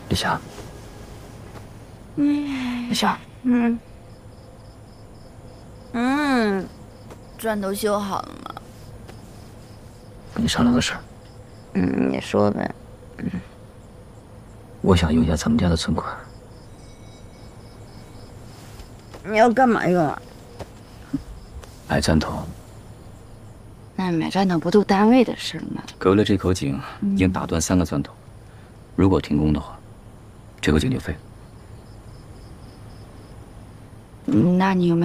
李霞， 李霞， 砖头修好了吗？ 跟你商量个事儿。 你说呗。 我想用一下咱们家的存款。 你要干嘛用啊？ 买砖头。 那买砖头不都单位的事吗？ 隔了这口井，已经打断3个砖头。如果停工的话，这口井就废了。 那你有没有？